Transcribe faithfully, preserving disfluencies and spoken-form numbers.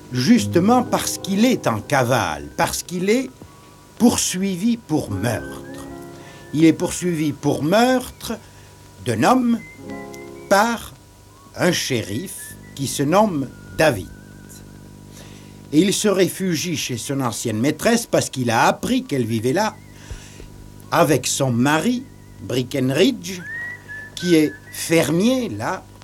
justement parce qu'il est en cavale, parce qu'il est poursuivi pour meurtre. Il est poursuivi pour meurtre d'un homme par un shérif qui se nomme David. Et il se réfugie chez son ancienne maîtresse parce qu'il a appris qu'elle vivait là avec son mari, Breckenridge, qui est fermier là